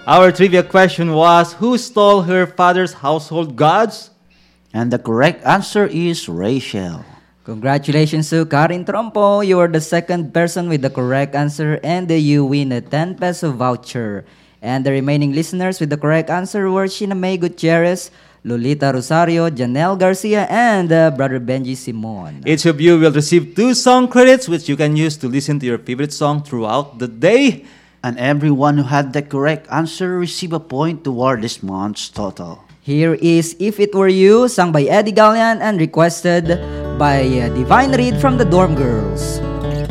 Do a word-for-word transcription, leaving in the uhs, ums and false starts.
Our trivia question was, who stole her father's household gods? And the correct answer is Rachel. Congratulations to Karin Trompo. You are the second person with the correct answer and you win a ten peso voucher. And the remaining listeners with the correct answer were Sheena May Gutierrez, Lolita Rosario, Janelle Garcia, and uh, Brother Benji Simon. Each of you will receive two song credits, which you can use to listen to your favorite song throughout the day. And everyone who had the correct answer receive a point toward this month's total. Here is If It Were You, sung by Eddie Gallian and requested by uh, Divine Reed from the Dorm Girls.